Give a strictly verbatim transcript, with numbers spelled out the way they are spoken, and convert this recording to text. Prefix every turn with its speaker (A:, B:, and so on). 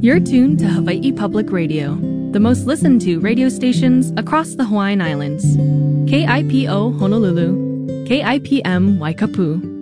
A: You're tuned to Hawaii Public Radio, the most listened to radio stations across the Hawaiian Islands. K I P O Honolulu, K I P M Waikapu,